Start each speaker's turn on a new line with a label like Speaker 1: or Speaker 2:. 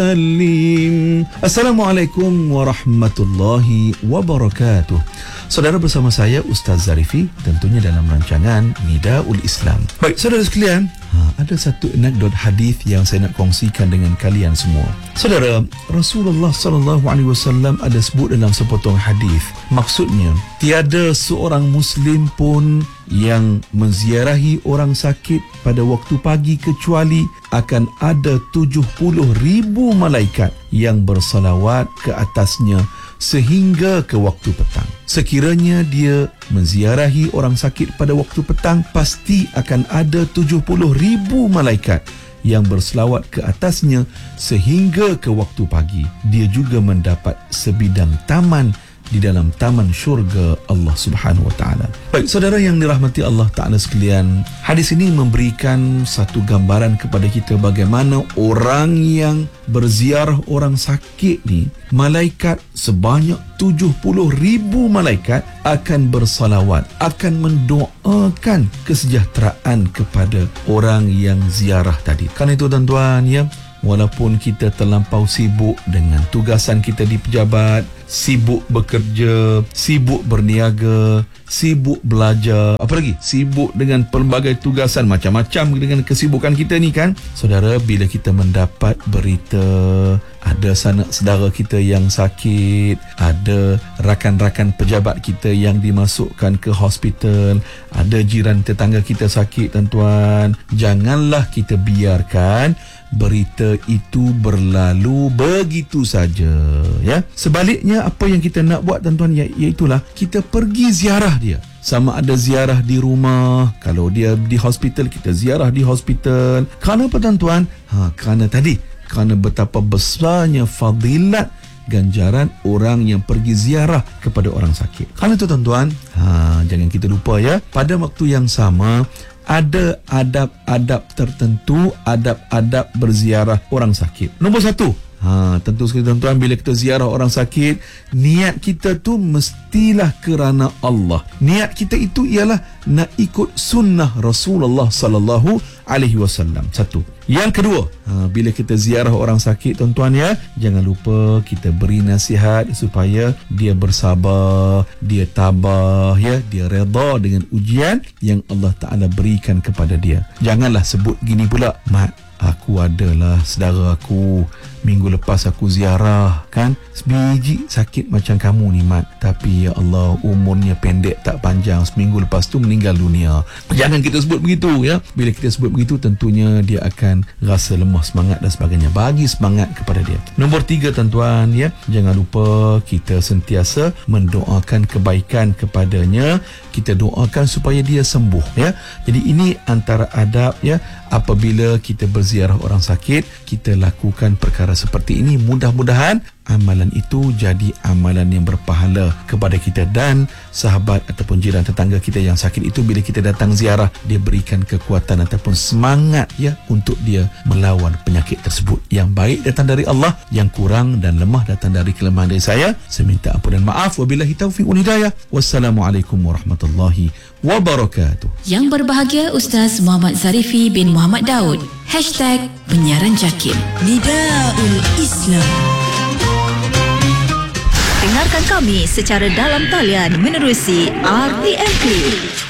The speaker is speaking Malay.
Speaker 1: Assalamualaikum warahmatullahi wabarakatuh. Saudara, bersama saya Ustaz Zarifi, tentunya dalam rancangan Nidaul Islam. Baik, saudara sekalian, ada satu anekdot hadis yang saya nak kongsikan dengan kalian semua. Saudara, Rasulullah SAW ada sebut dalam sepotong hadis. Maksudnya, tiada seorang Muslim pun yang menziarahi orang sakit pada waktu pagi kecuali akan ada 70,000 malaikat yang bersalawat ke atasnya sehingga ke waktu petang. Sekiranya dia menziarahi orang sakit pada waktu petang, pasti akan ada 70,000 malaikat yang berselawat ke atasnya sehingga ke waktu pagi. Dia juga mendapat sebidang taman di dalam taman syurga Allah Subhanahu Wa Taala. Baik, saudara yang dirahmati Allah Taala sekalian, hadis ini memberikan satu gambaran kepada kita bagaimana orang yang berziarah orang sakit ni, malaikat sebanyak 70,000 malaikat akan bersalawat, akan mendoakan kesejahteraan kepada orang yang ziarah tadi. Kan itu tuan-tuan ya, walaupun kita terlampau sibuk dengan tugasan kita di pejabat, sibuk bekerja, sibuk berniaga, sibuk belajar, apa lagi? Sibuk dengan pelbagai tugasan, macam-macam dengan kesibukan kita ni kan. Saudara, bila kita mendapat berita ada sanak saudara kita yang sakit, ada rakan-rakan pejabat kita yang dimasukkan ke hospital, ada jiran tetangga kita sakit, tuan-tuan, janganlah kita biarkan berita itu berlalu begitu saja ya. Sebaliknya, apa yang kita nak buat tuan-tuan, iaitulah kita pergi ziarah dia. Sama ada ziarah di rumah, kalau dia di hospital, kita ziarah di hospital. Kerana apa tuan-tuan? Kerana betapa besarnya fadilat ganjaran orang yang pergi ziarah kepada orang sakit. Kerana itu tuan-tuan, jangan kita lupa ya, pada waktu yang sama ada adab-adab tertentu, adab-adab berziarah orang sakit. Nombor satu, tentu sekali tuan-tuan, bila kita ziarah orang sakit, niat kita tu mestilah kerana Allah. Niat kita itu ialah nak ikut sunnah Rasulullah sallallahu alaihi wasallam. Satu. Yang kedua, bila kita ziarah orang sakit tuan-tuan ya, jangan lupa kita beri nasihat supaya dia bersabar, dia tabah ya, dia redha dengan ujian yang Allah Taala berikan kepada dia. Janganlah sebut gini pula, mat, aku adalah saudara aku, minggu lepas aku ziarah kan, sebiji sakit macam kamu ni mat, tapi ya Allah umurnya pendek tak panjang, seminggu lepas tu meninggal dunia. Jangan kita sebut begitu ya. Bila kita sebut begitu, tentunya dia akan rasa lemah semangat dan sebagainya. Bagi semangat kepada dia. Nombor 3 tuan-tuan ya, jangan lupa kita sentiasa mendoakan kebaikan kepadanya. Kita doakan supaya dia sembuh ya. Jadi ini antara adab ya. Apabila kita berziarah orang sakit, kita lakukan perkara seperti ini. Mudah-mudahan amalan itu jadi amalan yang berpahala kepada kita dan sahabat ataupun jiran tetangga kita yang sakit itu. Bila kita datang ziarah, dia berikan kekuatan ataupun semangat ya untuk dia melawan penyakit tersebut. Yang baik datang dari Allah, yang kurang dan lemah datang dari kelemahan dari saya. Saya minta ampun dan maaf. Wabillahi taufiq wal hidayah. Wassalamualaikum warahmatullahi wabarakatuh.
Speaker 2: Yang berbahagia Ustaz Muhammad Zarifi bin Muhammad Daud. #Penyiaran Jakim. Nidaul Islam. Dengarkan kami secara dalam talian menerusi RTM Play.